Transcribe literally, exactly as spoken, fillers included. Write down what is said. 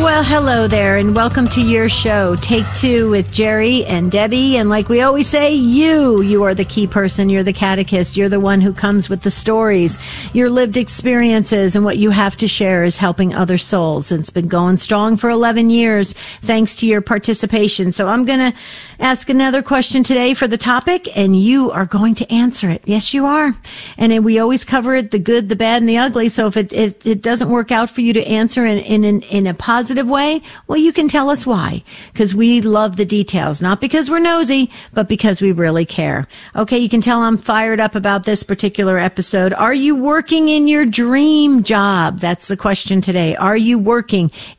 Well, hello there, and welcome to your show, Take Two with Jerry and Debbie. And like we always say, you, you are the key person. You're the catechist. You're the one who comes with the stories, your lived experiences, and what you have to share is helping other souls. And it's been going strong for eleven years, thanks to your participation. So I'm going to ask another question today for the topic, and you are going to answer it. Yes, you are. And we always cover it, the good, the bad, and the ugly. So if it, it, it doesn't work out for you to answer in, in, in, in a positive way, well, you can tell us why, because we love the details, not because we're nosy, but because we really care. Okay, you can tell I'm fired up about this particular episode. Are you working in your dream job? That's the question today. Are you working